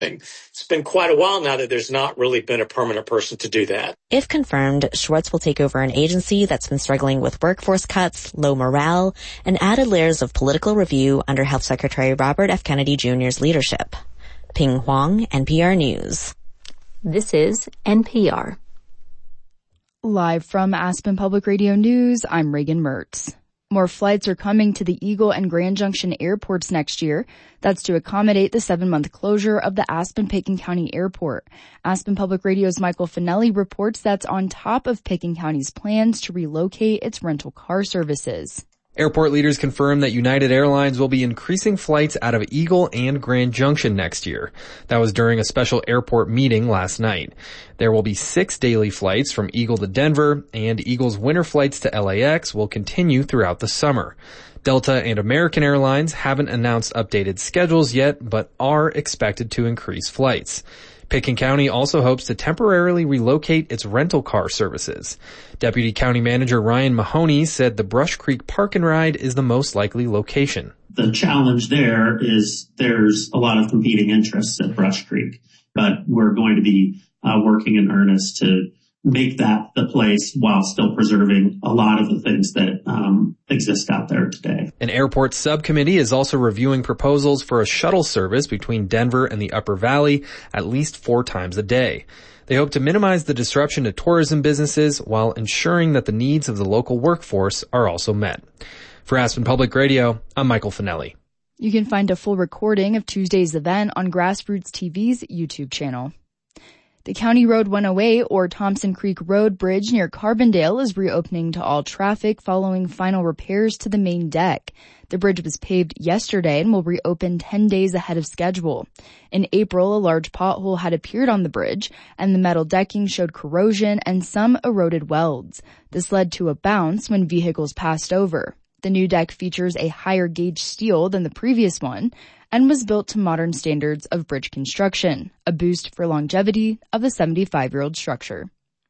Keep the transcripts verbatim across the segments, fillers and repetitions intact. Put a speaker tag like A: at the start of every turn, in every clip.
A: It's been quite a while now that there's not really been a permanent person to do that.
B: If confirmed, Schwartz will take over an agency that's been struggling with workforce cuts, low morale, and added layers of political review under Health Secretary Robert F. Kennedy Junior's leadership. Ping Huang, N P R News.
C: This is N P R.
D: Live from Aspen Public Radio News, I'm Reagan Mertz. More flights are coming to the Eagle and Grand Junction airports next year. That's to accommodate the seven-month closure of the Aspen-Pitkin County Airport. Aspen Public Radio's Michael Finelli reports that's on top of Pitkin County's plans to relocate its rental car services.
E: Airport leaders confirmed that United Airlines will be increasing flights out of Eagle and Grand Junction next year. That was during a special airport meeting last night. There will be six daily flights from Eagle to Denver, and Eagle's winter flights to L A X will continue throughout the summer. Delta and American Airlines haven't announced updated schedules yet, but are expected to increase flights. Pitkin County also hopes to temporarily relocate its rental car services. Deputy County Manager Ryan Mahoney said the Brush Creek Park and Ride is the most likely location.
F: The challenge there is there's a lot of competing interests at Brush Creek, but we're going to be uh, working in earnest to make that the place while still preserving a lot of the things that um, exist out there today.
E: An airport subcommittee is also reviewing proposals for a shuttle service between Denver and the Upper Valley at least four times a day. They hope to minimize the disruption to tourism businesses while ensuring that the needs of the local workforce are also met. For Aspen Public Radio, I'm Michael Finelli.
D: You can find a full recording of Tuesday's event on Grassroots T V's YouTube channel. The County Road one oh eight or Thompson Creek Road Bridge near Carbondale is reopening to all traffic following final repairs to the main deck. The bridge was paved yesterday and will reopen ten days ahead of schedule. In April, a large pothole had appeared on the bridge, and the metal decking showed corrosion and some eroded welds. This led to a bounce when vehicles passed over. The new deck features a higher gauge steel than the previous one and was built to modern standards of bridge construction, a boost for longevity of the seventy-five-year-old structure.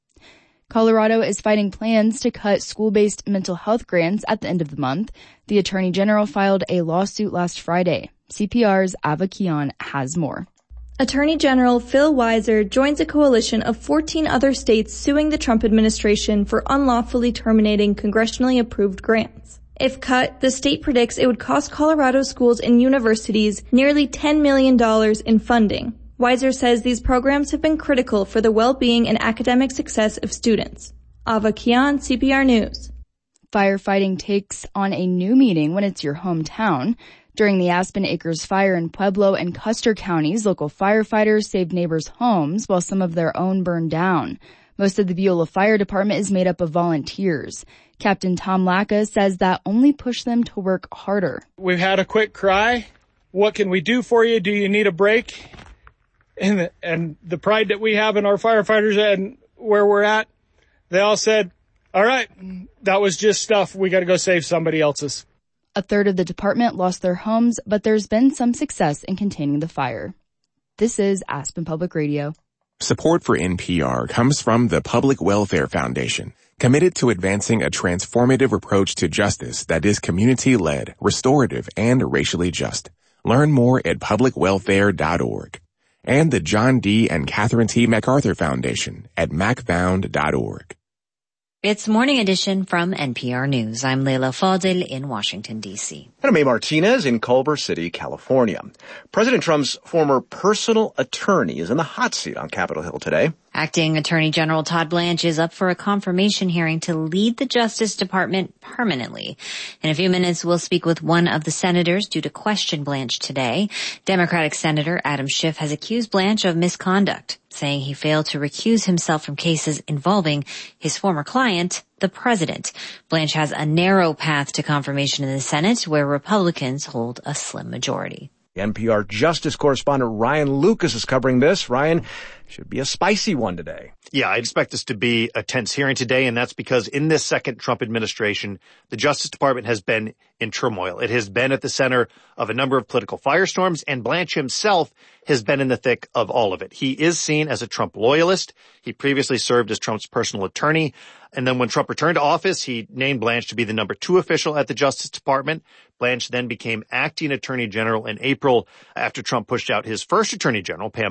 D: Colorado is fighting plans to cut school-based mental health grants at the end of the month. The Attorney General filed a lawsuit last Friday. C P R's Ava Kian has more.
G: Attorney General Phil Weiser joins a coalition of fourteen other states suing the Trump administration for unlawfully terminating congressionally approved grants. If cut, the state predicts it would cost Colorado schools and universities nearly ten million dollars in funding. Weiser says these programs have been critical for the well-being and academic success of students. Ava Kian, C P R News.
D: Firefighting takes on a new meaning when it's your hometown. During the Aspen Acres fire in Pueblo and Custer counties, local firefighters saved neighbors' homes while some of their own burned down. Most of the Beulah Fire Department is made up of volunteers. Captain Tom Lacka says that only pushed them to work harder.
H: We've had a quick cry. What can we do for you? Do you need a break? And the, and the pride that we have in our firefighters and where we're at, they all said, all right, that was just stuff. We got to go save somebody else's.
D: A third of the department lost their homes, but there's been some success in containing the fire. This is Aspen Public Radio.
I: Support for N P R comes from the Public Welfare Foundation, committed to advancing a transformative approach to justice that is community-led, restorative, and racially just. Learn more at public welfare dot org. And the John D. and Catherine T. MacArthur Foundation at mac found dot org.
B: It's Morning Edition from N P R News. I'm Leila Fadel in Washington, D C.
J: And I'm May Martinez in Culver City, California. President Trump's former personal attorney is in the hot seat on Capitol Hill today.
B: Acting Attorney General Todd Blanche is up for a confirmation hearing to lead the Justice Department permanently. In a few minutes, we'll speak with one of the senators due to question Blanche today. Democratic Senator Adam Schiff has accused Blanche of misconduct, saying he failed to recuse himself from cases involving his former client, the president. Blanche has a narrow path to confirmation in the Senate, where Republicans hold a slim majority.
J: N P R Justice correspondent Ryan Lucas is covering this. Ryan, should be a spicy one today.
K: Yeah, I expect this to be a tense hearing today, and that's because in this second Trump administration, the Justice Department has been in turmoil. It has been at the center of a number of political firestorms, and Blanche himself has been in the thick of all of it. He is seen as a Trump loyalist. He previously served as Trump's personal attorney. And then when Trump returned to office, he named Blanche to be the number two official at the Justice Department. Blanche then became acting attorney general in April after Trump pushed out his first attorney general, Pam